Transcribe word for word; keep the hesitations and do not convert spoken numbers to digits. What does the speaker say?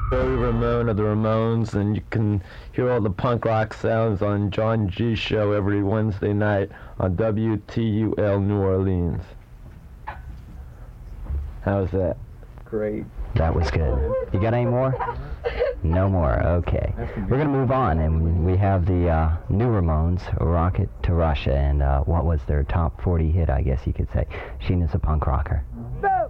Joey Ramone of the Ramones, and you can hear all the punk rock sounds on John G. Show every Wednesday night on W T U L New Orleans. How's that? Great. That was good. You got any more? No more. Okay. We're going to move on, and we have the uh, new Ramones, Rocket to Russia, and uh, what was their top forty hit, I guess you could say. Sheena's a punk rocker.